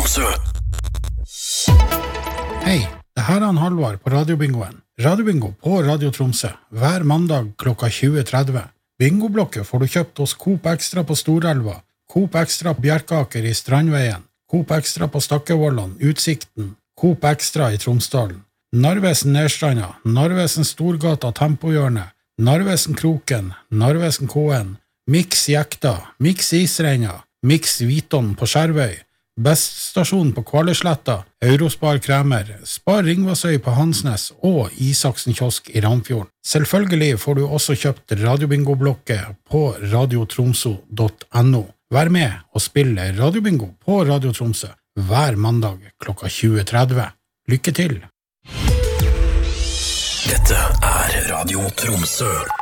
Tromsø. Hei, det her er Halvard på Radiobingoen. Radiobingo på Radio Tromsø, hver mandag klokka 20.30. Bingoblokket får du kjøpt hos Coop Extra på Storelva, Coop Extra på Bjerkaker i Strandveien, Coop Extra på Stakkevollan, Utsikten, Coop Extra i Tromsdalen, Narvesen Nedstranda, Narvesen Storgata Tempohjørne, Narvesen Kroken, Narvesen KN, Mix Jekta, Mix Isreina, Mix Viton på Skjervøy, Beststasjon på Kvaløysletta, Eurospar Kremer, Spar Ringvassøy på Hansnes og Isaksen Kiosk i Ramfjorden. Selvfølgelig får du også kjøpt Radiobingo-blokket på radiotromso.no. Vær med og spille Radiobingo på Radio Tromsø hver mandag klokka 20.30. Lykke til! Dette er Radio Tromsø.